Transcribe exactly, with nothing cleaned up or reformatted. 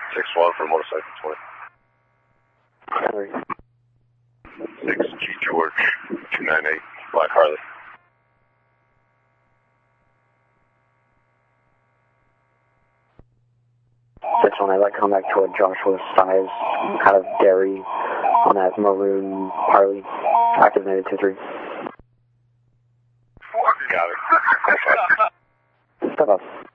six one for motorcycle twenty. Henry. six G George, two nine eight, Black Harley. six one, I'd like to come back toward Joshua's size, kind of dairy on that maroon Harley, active negative two three. Got it. Step up.